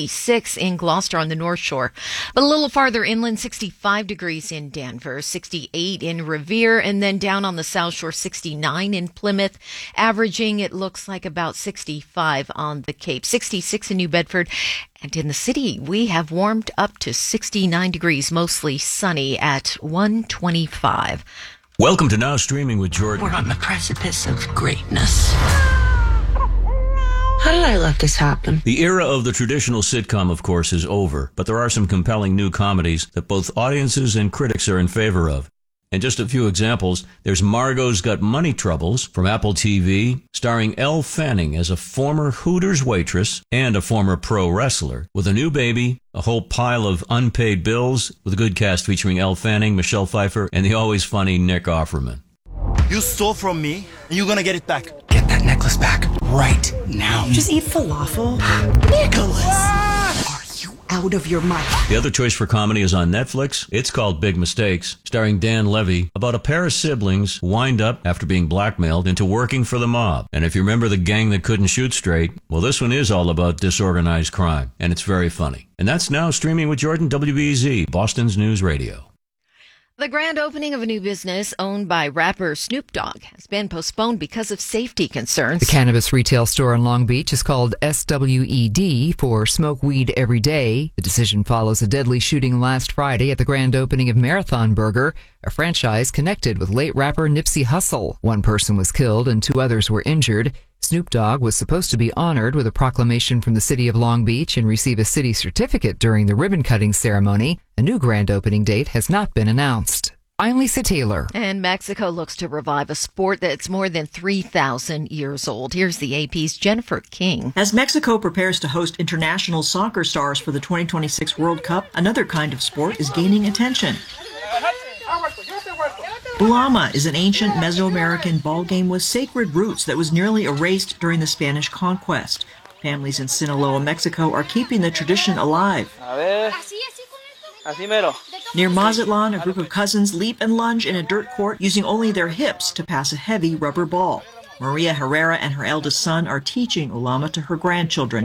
56 in Gloucester on the North Shore. But a little farther inland, 65 degrees in Danvers, 68 in Revere, and then down on the South Shore, 69 in Plymouth. Averaging, it looks like about 65 on the Cape, 66 in New Bedford. And in the city, we have warmed up to 69 degrees, mostly sunny at 125. Welcome to Now Streaming with Jordan. We're on the precipice of greatness. How did I let this happen? The era of the traditional sitcom, of course, is over, but there are some compelling new comedies that both audiences and critics are in favor of. And just a few examples, there's Margot's Got Money Troubles from Apple TV, starring Elle Fanning as a former Hooters waitress and a former pro wrestler. With a new baby, a whole pile of unpaid bills, with a good cast featuring Elle Fanning, Michelle Pfeiffer, and the always funny Nick Offerman. You stole from me, and you're gonna get it back. Get that necklace back right now. Just eat falafel. Nicholas! Out of your mind. The other choice for comedy is on Netflix. It's called Big Mistakes, starring Dan Levy, about a pair of siblings who wind up, after being blackmailed, into working for the mob. And if you remember The Gang That Couldn't Shoot Straight, well, this one is all about disorganized crime, and it's very funny. And that's Now Streaming with Jordan, WBZ, Boston's News Radio. The grand opening of a new business owned by rapper Snoop Dogg has been postponed because of safety concerns. The cannabis retail store in Long Beach is called SWED for Smoke Weed Every Day. The decision follows a deadly shooting last Friday at the grand opening of Marathon Burger, a franchise connected with late rapper Nipsey Hussle. One person was killed and 2 others were injured. Snoop Dogg was supposed to be honored with a proclamation from the city of Long Beach and receive a city certificate during the ribbon-cutting ceremony. A new grand opening date has not been announced. I'm Lisa Taylor. And Mexico looks to revive a sport that's more than 3,000 years old. Here's the AP's Jennifer King. As Mexico prepares to host international soccer stars for the 2026 World Cup, another kind of sport is gaining attention. Bulama is an ancient Mesoamerican ball game with sacred roots that was nearly erased during the Spanish conquest. Families in Sinaloa, Mexico are keeping the tradition alive. Near Mazatlan, a group of cousins leap and lunge in a dirt court using only their hips to pass a heavy rubber ball. Maria Herrera and her eldest son are teaching Ulama to her grandchildren.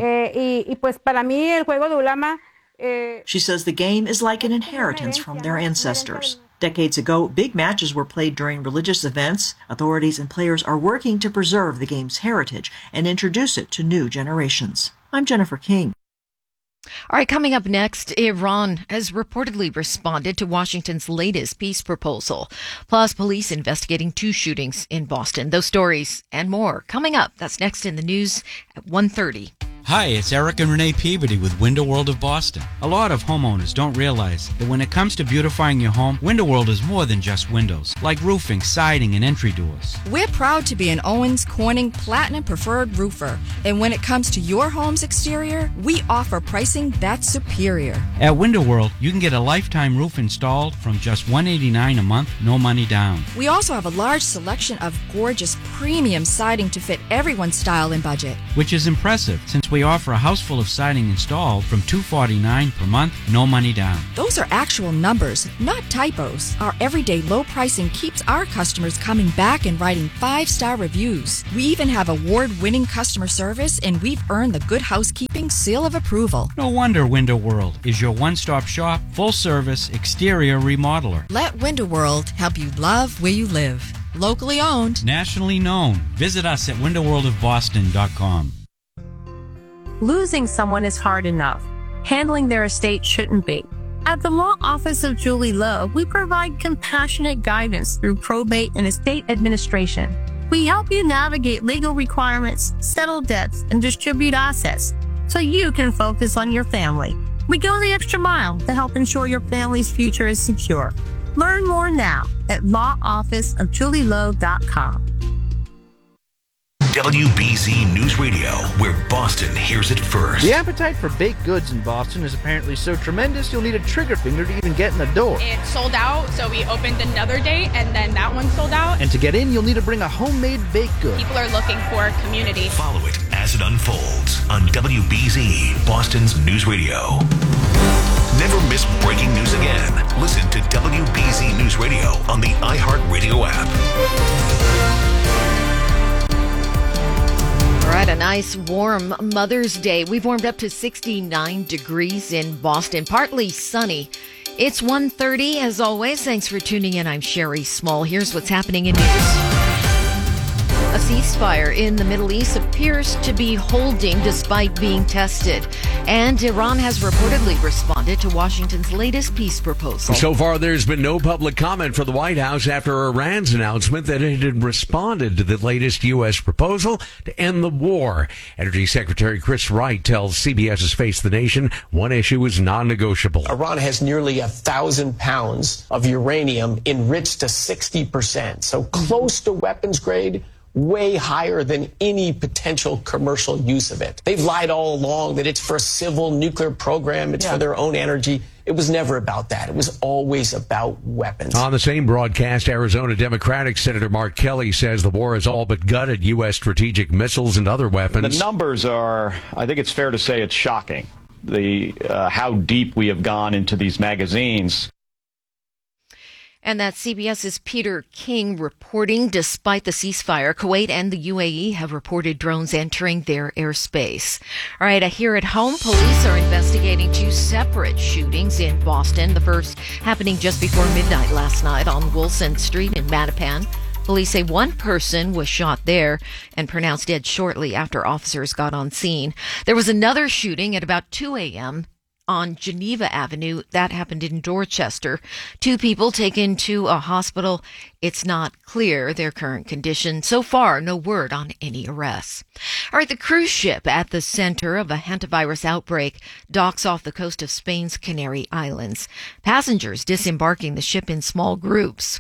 She says the game is like an inheritance from their ancestors. Decades ago, big matches were played during religious events. Authorities and players are working to preserve the game's heritage and introduce it to new generations. I'm Jennifer King. All right, coming up next, Iran has reportedly responded to Washington's latest peace proposal. Plus, police investigating 2 shootings in Boston. Those stories and more coming up. That's next in the news at 1:30. Hi, it's Eric and Renee Peabody with Window World of Boston. A lot of homeowners don't realize that when it comes to beautifying your home, Window World is more than just windows, like roofing, siding, and entry doors. We're proud to be an Owens Corning Platinum Preferred Roofer. And when it comes to your home's exterior, we offer pricing that's superior. At Window World, you can get a lifetime roof installed from just $189 a month, no money down. We also have a large selection of gorgeous premium siding to fit everyone's style and budget. Which is impressive, since we offer a house full of siding installed from $249 per month, no money down. Those are actual numbers, not typos. Our everyday low pricing keeps our customers coming back and writing 5-star reviews. We even have award-winning customer service, and we've earned the Good Housekeeping seal of approval. No wonder Window World is your one-stop shop, full-service exterior remodeler. Let Window World help you love where you live. Locally owned. Nationally known. Visit us at windowworldofboston.com. Losing someone is hard enough. Handling their estate shouldn't be. At the Law Office of Julie Lowe, we provide compassionate guidance through probate and estate administration. We help you navigate legal requirements, settle debts, and distribute assets so you can focus on your family. We go the extra mile to help ensure your family's future is secure. Learn more now at lawofficeofjulielowe.com. WBZ News Radio, where Boston hears it first. The appetite for baked goods in Boston is apparently so tremendous you'll need a trigger finger to even get in the door. It sold out, so we opened another day, and then that one sold out. And to get in, you'll need to bring a homemade baked good. People are looking for community. Follow it as it unfolds on WBZ, Boston's News Radio. Never miss breaking news again. Listen to WBZ News Radio on the iHeartRadio app. All right, a nice warm Mother's Day. We've warmed up to 69 degrees in Boston, partly sunny. It's 1:30 as always. Thanks for tuning in. I'm Sherry Small. Here's what's happening in news. A ceasefire in the Middle East appears to be holding despite being tested. And Iran has reportedly responded to Washington's latest peace proposal. So far, there's been no public comment from the White House after Iran's announcement that it had responded to the latest U.S. proposal to end the war. Energy Secretary Chris Wright tells CBS's Face the Nation one issue is non-negotiable. Iran has nearly 1,000 pounds of uranium enriched to 60%, so close to weapons grade, way higher than any potential commercial use of it. They've lied all along that it's for a civil nuclear program, it's for their own energy. It was never about that. It was always about weapons. On the same broadcast, Arizona Democratic Senator Mark Kelly says the war has all but gutted U.S. strategic missiles and other weapons. The numbers are, I think it's fair to say it's shocking, how deep we have gone into these magazines. And that's CBS's Peter King reporting. Despite the ceasefire, Kuwait and the UAE have reported drones entering their airspace. All right, here at home, police are investigating 2 separate shootings in Boston. The first happening just before midnight last night on Wilson Street in Mattapan. Police say one person was shot there and pronounced dead shortly after officers got on scene. There was another shooting at about 2 a.m. on Geneva Avenue. That happened in Dorchester. 2 people taken to a hospital. It's not clear their current condition. So far, no word on any arrests. All right, the cruise ship at the center of a hantavirus outbreak docks off the coast of Spain's Canary Islands. Passengers disembarking the ship in small groups.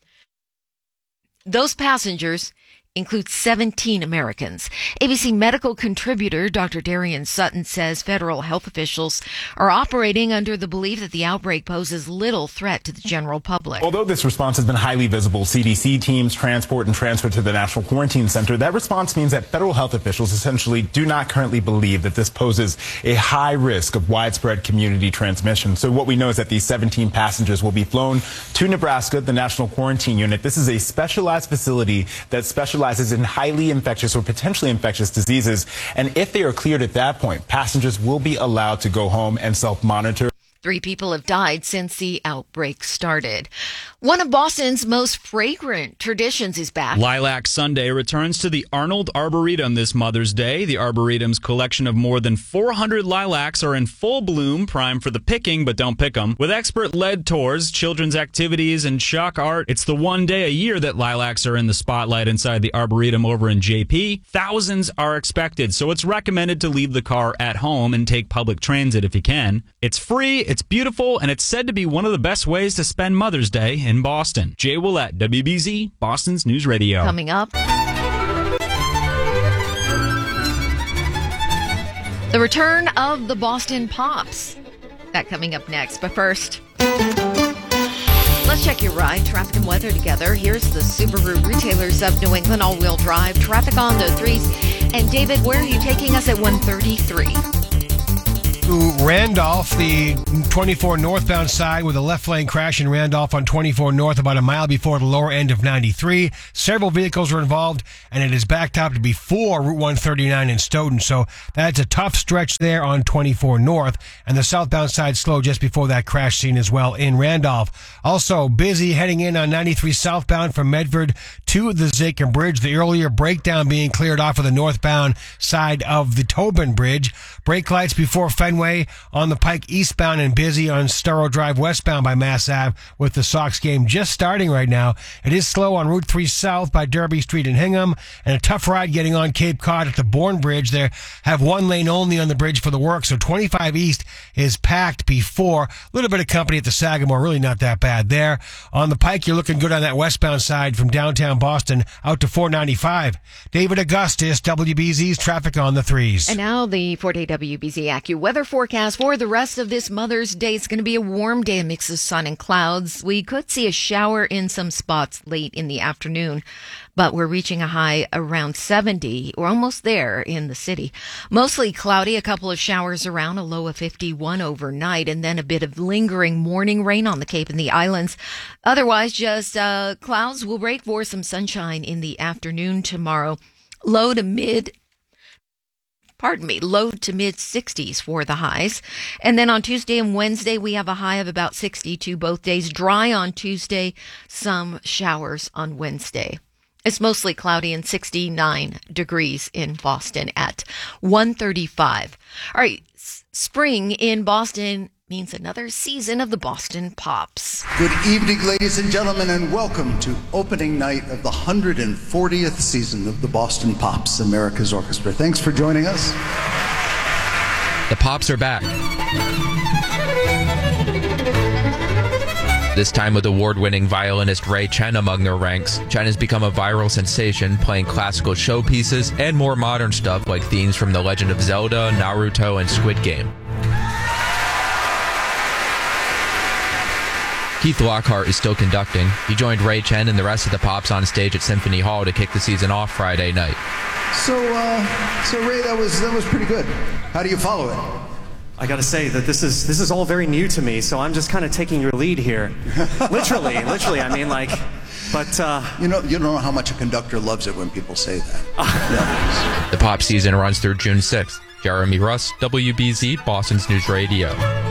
Those passengers include 17 Americans. ABC medical contributor Dr. Darian Sutton says federal health officials are operating under the belief that the outbreak poses little threat to the general public. Although this response has been highly visible, CDC teams transport and transfer to the National Quarantine Center, that response means that federal health officials essentially do not currently believe that this poses a high risk of widespread community transmission. So what we know is that these 17 passengers will be flown to Nebraska, the National Quarantine Unit. This is a specialized facility that specializes in highly infectious or potentially infectious diseases. And if they are cleared at that point, passengers will be allowed to go home and self-monitor. 3 people have died since the outbreak started. One of Boston's most fragrant traditions is back. Lilac Sunday returns to the Arnold Arboretum this Mother's Day. The Arboretum's collection of more than 400 lilacs are in full bloom, primed for the picking, but don't pick them. With expert-led tours, children's activities, and shock art, it's the one day a year that lilacs are in the spotlight inside the Arboretum over in JP. Thousands are expected, so it's recommended to leave the car at home and take public transit if you can. It's free, it's beautiful, and it's said to be one of the best ways to spend Mother's Day in Boston. Jay Willett, WBZ, Boston's News Radio. Coming up, the return of the Boston Pops. That coming up next. But first, let's check your ride, traffic, and weather together. Here's the Subaru Retailers of New England all-wheel drive. Traffic on the 3s. And David, where are you taking us at 133? To Randolph, the 24 northbound side with a left lane crash in Randolph on 24 north about a mile before the lower end of 93. Several vehicles are involved, and it is backed up before Route 139 in Stoughton. So that's a tough stretch there on 24 north, and the southbound side slow just before that crash scene as well in Randolph. Also busy heading in on 93 southbound from Medford to the Zakin Bridge. The earlier breakdown being cleared off of the northbound side of the Tobin Bridge. Brake lights before Fenway on the Pike eastbound and busy on Storrow Drive westbound by Mass Ave with the Sox game just starting right now. It is slow on Route 3 south by Derby Street and Hingham, and a tough ride getting on Cape Cod at the Bourne Bridge. They have one lane only on the bridge for the work, so 25 east is packed before. A little bit of company at the Sagamore, really not that bad there. On the Pike, you're looking good on that westbound side from downtown Boston out to 495. David Augustus, WBZ's traffic on the 3s. And now the 4-day WBZ AccuWeather forecast for the rest of this Mother's Day. It's going to be a warm day, a mix of sun and clouds. We could see a shower in some spots late in the afternoon, but we're reaching a high around 70. We're almost there in the city. Mostly cloudy, a couple of showers around, a low of 51 overnight, and then a bit of lingering morning rain on the Cape and the islands. Otherwise, just clouds will break for some sunshine in the afternoon tomorrow. Low to mid 60s for the highs. And then on Tuesday and Wednesday, we have a high of about 62 both days. Dry on Tuesday, some showers on Wednesday. It's mostly cloudy and 69 degrees in Boston at 1:35. All right, spring in Boston means another season of the Boston Pops. Good evening, ladies and gentlemen, and welcome to opening night of the 140th season of the Boston Pops, America's Orchestra. Thanks for joining us. The Pops are back. This time with award-winning violinist Ray Chen among their ranks. Chen has become a viral sensation, playing classical showpieces and more modern stuff like themes from The Legend of Zelda, Naruto, and Squid Game. Keith Lockhart is still conducting. He joined Ray Chen and the rest of the Pops on stage at Symphony Hall to kick the season off Friday night. So Ray, that was pretty good. How do you follow it? I gotta say that this is all very new to me, so I'm just kind of taking your lead here. literally, I mean, like, but you don't know how much a conductor loves it when people say that. Yeah. The Pop season runs through June 6th. Jeremy Russ, WBZ, Boston's News Radio.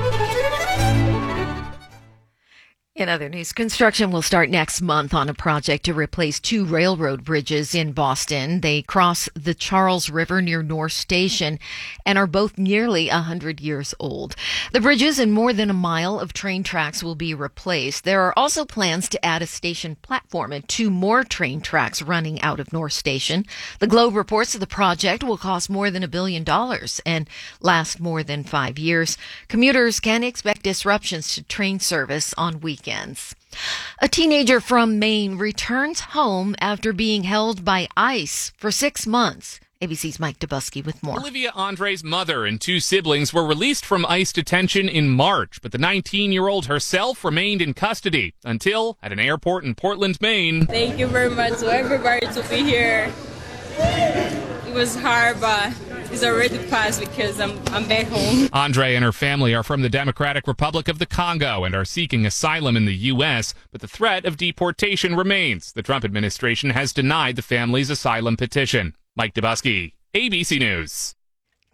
In other news, construction will start next month on a project to replace 2 railroad bridges in Boston. They cross the Charles River near North Station and are both nearly 100 years old. The bridges and more than a mile of train tracks will be replaced. There are also plans to add a station platform and 2 more train tracks running out of North Station. The Globe reports that the project will cost more than $1 billion and last more than 5 years. Commuters can expect disruptions to train service on weekends. A teenager from Maine returns home after being held by ICE for 6 months. ABC's Mike Dubusky with more. Olivia Andre's mother and 2 siblings were released from ICE detention in March, but the 19-year-old herself remained in custody until at an airport in Portland, Maine. Thank you very much to everybody to be here. It was hard, but it's already passed because I'm back home. Andre and her family are from the Democratic Republic of the Congo and are seeking asylum in the U.S., but the threat of deportation remains. The Trump administration has denied the family's asylum petition. Mike Dubusky, ABC News.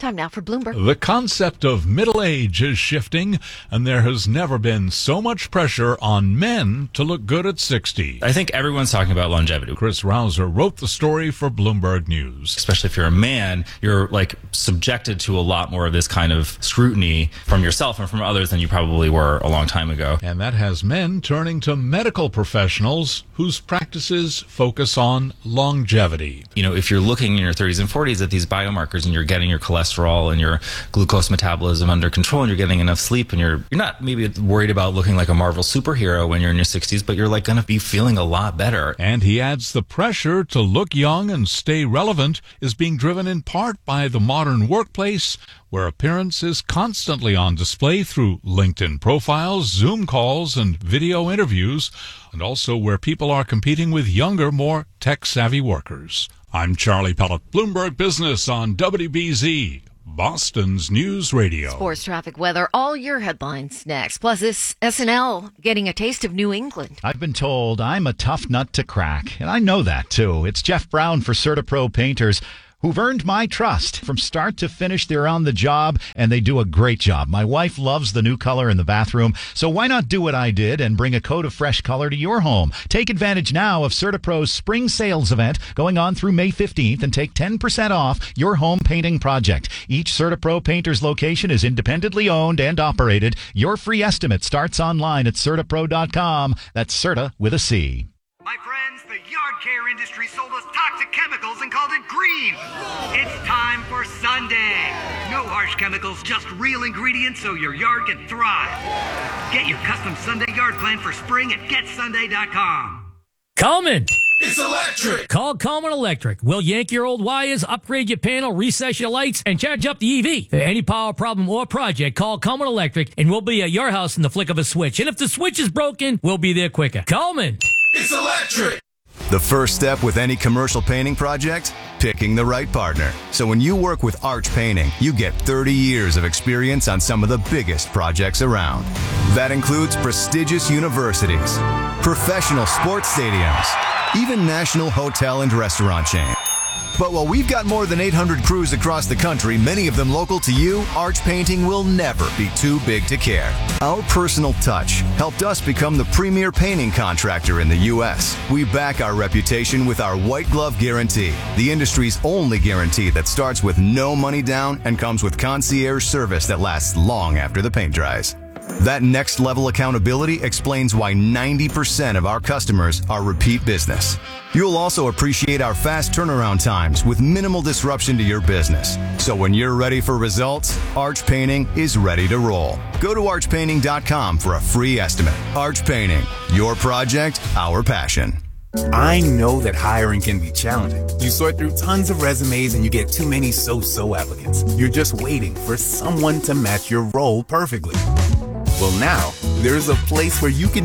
Time now for Bloomberg. The concept of middle age is shifting, and there has never been so much pressure on men to look good at 60. I think everyone's talking about longevity. Chris Rouser wrote the story for Bloomberg News. Especially if you're a man, you're subjected to a lot more of this kind of scrutiny from yourself and from others than you probably were a long time ago. And that has men turning to medical professionals whose practices focus on longevity. If you're looking in your 30s and 40s at these biomarkers and you're getting your cholesterol and your glucose metabolism under control and you're getting enough sleep and you're not maybe worried about looking like a Marvel superhero when you're in your 60s, but you're going to be feeling a lot better. And he adds the pressure to look young and stay relevant is being driven in part by the modern workplace, where appearance is constantly on display through LinkedIn profiles, Zoom calls, and video interviews, and also where people are competing with younger, more tech-savvy workers. I'm Charlie Pellet, Bloomberg Business on WBZ, Boston's News Radio. Sports, traffic, weather, all your headlines next. Plus, this SNL getting a taste of New England. I've been told I'm a tough nut to crack, and I know that, too. It's Jeff Brown for CertaPro Painters, who've earned my trust. From start to finish, they're on the job, and they do a great job. My wife loves the new color in the bathroom, so why not do what I did and bring a coat of fresh color to your home? Take advantage now of CertaPro's spring sales event going on through May 15th and take 10% off your home painting project. Each CertaPro Painters location is independently owned and operated. Your free estimate starts online at CertaPro.com. That's Certa with a C. My friends, the yard care industry sold us toxic chemicals and called it green. It's time for Sunday. No harsh chemicals, just real ingredients so your yard can thrive. Get your custom Sunday yard plan for spring at GetSunday.com. Coleman. It's electric. Call Coleman Electric. We'll yank your old wires, upgrade your panel, recess your lights, and charge up the EV. For any power problem or project, call Coleman Electric, and we'll be at your house in the flick of a switch. And if the switch is broken, we'll be there quicker. Coleman. It's electric. The first step with any commercial painting project? Picking the right partner. So when you work with Arch Painting, you get 30 years of experience on some of the biggest projects around. That includes prestigious universities, professional sports stadiums, even national hotel and restaurant chains. But while we've got more than 800 crews across the country, many of them local to you, Arch Painting will never be too big to care. Our personal touch helped us become the premier painting contractor in the U.S. We back our reputation with our white glove guarantee, the industry's only guarantee that starts with no money down and comes with concierge service that lasts long after the paint dries. That next level accountability explains why 90% of our customers are repeat business. You'll also appreciate our fast turnaround times with minimal disruption to your business. So when you're ready for results, Arch Painting is ready to roll. Go to archpainting.com for a free estimate. Arch Painting, your project, our passion. I know that hiring can be challenging. You sort through tons of resumes and you get too many so-so applicants. You're just waiting for someone to match your role perfectly. Well, now, there's a place where you can